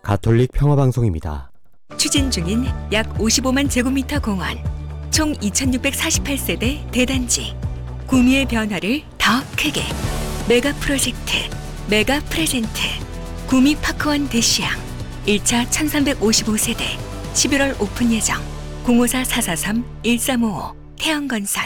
가톨릭 평화방송입니다. 추진 중인 약 55만 제곱미터 공원, 총 2648세대 대단지, 구미의 변화를 더 크게. 메가 프로젝트, 메가 프레젠트, 구미 파크원 대시양 1차 1355세대 11월 오픈 예정. 054-443-1355 태영건설.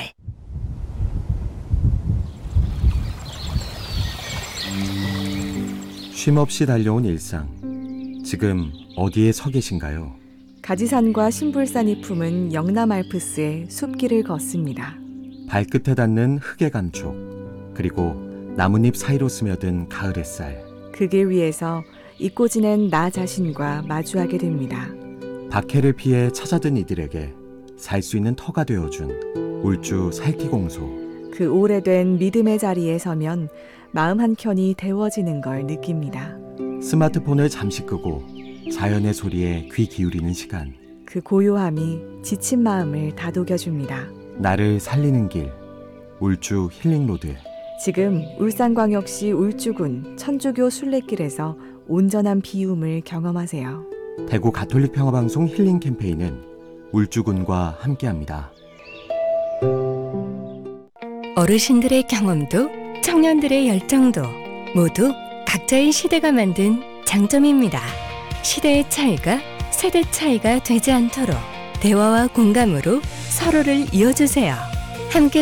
쉼없이 달려온 일상. 지금 어디에 서 계신가요? 가지산과 신불산이 품은 영남 알프스의 숲길을 걷습니다. 발끝에 닿는 흙의 감촉, 그리고 나뭇잎 사이로 스며든 가을 햇살. 그 길 위에서 잊고 지낸 나 자신과 마주하게 됩니다. 박해를 피해 찾아든 이들에게 살 수 있는 터가 되어준 울주 살기공소. 그 오래된 믿음의 자리에 서면 마음 한켠이 데워지는 걸 느낍니다. 스마트폰을 잠시 끄고 자연의 소리에 귀 기울이는 시간. 그 고요함이 지친 마음을 다독여줍니다. 나를 살리는 길, 울주 힐링로드. 지금 울산광역시 울주군 천주교 순례길에서 온전한 비움을 경험하세요. 대구 가톨릭 평화방송 힐링 캠페인은 울주군과 함께합니다. 어르신들의 경험도 청년들의 열정도 모두 각자의 시대가 만든 장점입니다. 시대의 차이가 세대 차이가 되지 않도록 대화와 공감으로 서로를 이어주세요. 함께